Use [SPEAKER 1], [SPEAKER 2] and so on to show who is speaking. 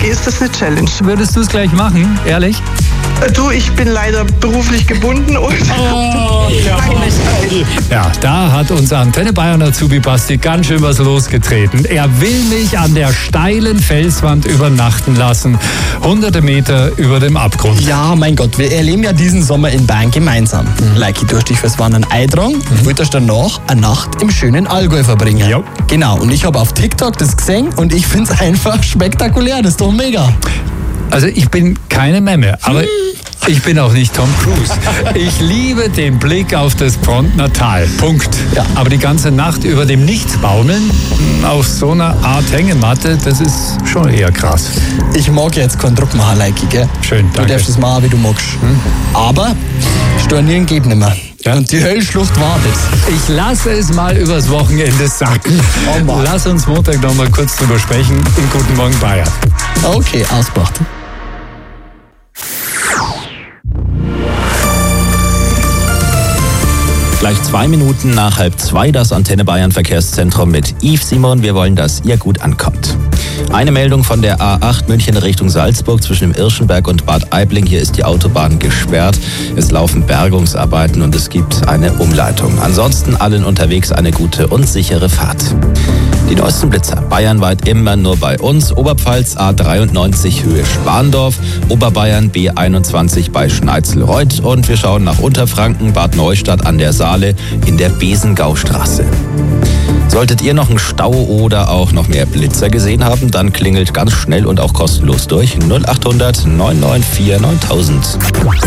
[SPEAKER 1] ist das eine Challenge.
[SPEAKER 2] Würdest du es gleich machen, ehrlich?
[SPEAKER 1] Du, ich bin leider beruflich gebunden und
[SPEAKER 2] Ja, da hat unser Antenne Bayern Azubi Basti ganz schön was losgetreten. Er will mich an der steilen Felswand übernachten lassen, hunderte Meter über dem Abgrund.
[SPEAKER 3] Ja, mein Gott, wir erleben ja diesen Sommer in Bayern gemeinsam. Leiki, du hast dich fürs Wandern eingetragen, wolltest danach eine Nacht im schönen Allgäu verbringen.
[SPEAKER 2] Ja.
[SPEAKER 3] Genau, und ich habe auf TikTok das gesehen und ich finde es einfach spektakulär, das ist doch mega.
[SPEAKER 2] Also ich bin keine Memme, aber ich bin auch nicht Tom Cruise. Ich liebe den Blick auf das Frontner Tal. Punkt.
[SPEAKER 3] Ja.
[SPEAKER 2] Aber die ganze Nacht über dem Nichtsbaumeln auf so einer Art Hängematte, das ist schon eher krass.
[SPEAKER 3] Ich mag jetzt keinen Druck machen, Leiki, gell?
[SPEAKER 2] Schön,
[SPEAKER 3] Du
[SPEAKER 2] danke.
[SPEAKER 3] darfst es machen, wie du magst. Aber Stornieren geht nicht mehr.
[SPEAKER 2] Ja.
[SPEAKER 3] Und die Höllschlucht wartet.
[SPEAKER 2] Ich lasse es mal übers Wochenende sacken.
[SPEAKER 3] Oh Mann.
[SPEAKER 2] Lass uns Montag noch mal kurz drüber sprechen. Und guten Morgen, Bayern.
[SPEAKER 3] Okay, ausgemacht.
[SPEAKER 4] Gleich 2 Minuten nach 1:30 das Antenne Bayern Verkehrszentrum mit Yves Simon. Wir wollen, dass ihr gut ankommt. Eine Meldung von der A8 München Richtung Salzburg zwischen dem Irschenberg und Bad Aibling. Hier ist die Autobahn gesperrt. Es laufen Bergungsarbeiten und es gibt eine Umleitung. Ansonsten allen unterwegs eine gute und sichere Fahrt. Die neuesten Blitzer. Bayernweit immer nur bei uns. Oberpfalz A93 Höhe Schwandorf. Oberbayern B21 bei Schneitzelreuth. Und wir schauen nach Unterfranken, Bad Neustadt an der Saale in der Besengaustraße. Solltet ihr noch einen Stau oder auch noch mehr Blitzer gesehen haben, dann klingelt ganz schnell und auch kostenlos durch 0800 994 9000.